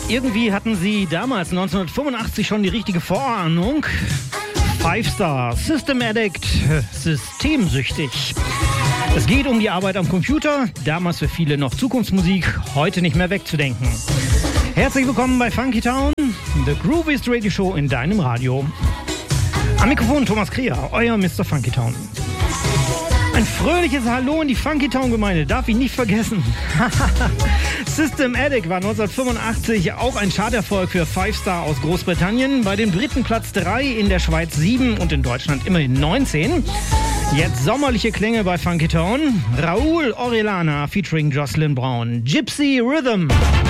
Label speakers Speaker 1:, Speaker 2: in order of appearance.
Speaker 1: Irgendwie hatten sie damals 1985 schon die richtige Vorahnung. 5 Star, System Addict, systemsüchtig. Es geht um die Arbeit am Computer, damals für viele noch Zukunftsmusik, heute nicht mehr wegzudenken. Herzlich willkommen bei Funky Town, The Grooviest Radio Show in deinem Radio. Am Mikrofon Thomas Kreher, euer Mr. Funky Town. Ein fröhliches Hallo in die Funky Town Gemeinde, darf ich nicht vergessen. System Addict war 1985 auch ein Charterfolg für 5 Star aus Großbritannien. Bei den Briten Platz 3, in der Schweiz 7 und in Deutschland immerhin 19. Jetzt sommerliche Klänge bei Funky Town. Raúl Orellana featuring Jocelyn Brown. Gypsy Rhythm.